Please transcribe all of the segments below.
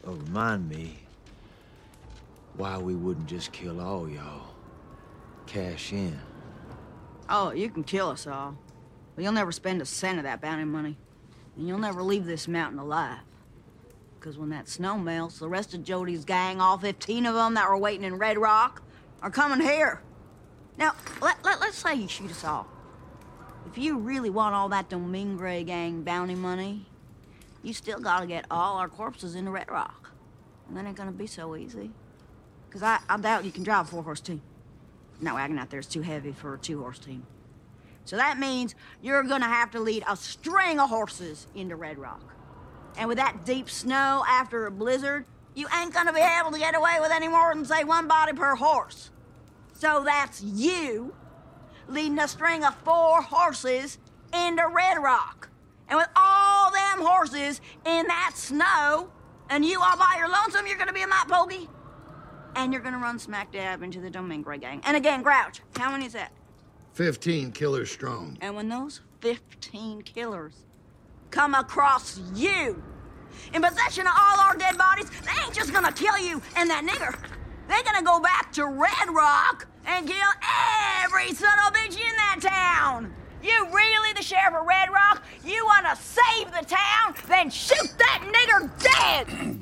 remind me why we wouldn't just kill all y'all. Cash in. Oh, you can kill us all. But you'll never spend a cent of that bounty money. And you'll never leave this mountain alive. Because when that snow melts, the rest of Jody's gang, all 15 of them that were waiting in Red Rock, are coming here. Now, let's say you shoot us all. If you really want all that Domingre gang bounty money, you still gotta get all our corpses into Red Rock. And that ain't gonna be so easy. Because I doubt you can drive a 4-horse team. That wagon out there is too heavy for a 2-horse team. So that means you're gonna have to lead a string of horses into Red Rock. And with that deep snow after a blizzard, you ain't gonna be able to get away with any more than, say, 1 body per horse. So that's you leading a string of 4 horses into Red Rock. And with all them horses in that snow, and you all by your lonesome, you're gonna be a mite pokey. And you're gonna run smack dab into the Domingre gang. And again, Grouch, how many is that? 15 killers strong. And when those 15 killers come across you, in possession of all our dead bodies, they ain't just gonna kill you and that nigger. They're gonna go back to Red Rock and kill every son of a bitch in that town. You really the sheriff of Red Rock? You wanna save the town? Then shoot that nigger dead!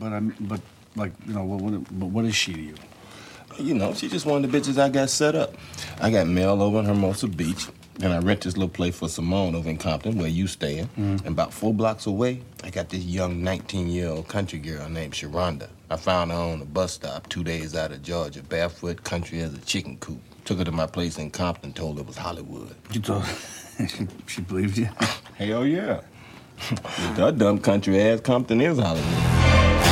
But what is she to you? You know, she just one of the bitches I got set up. I got mail over in Hermosa Beach, and I rent this little place for Simone over in Compton, where you staying. And about 4 blocks away, I got this young 19-year-old country girl named Sharonda. I found her on a bus stop 2 days out of Georgia, barefoot, country as a chicken coop. Took her to my place in Compton, told her it was Hollywood. You told she believed you? Hell yeah. That dumb country ass Compton is Hollywood.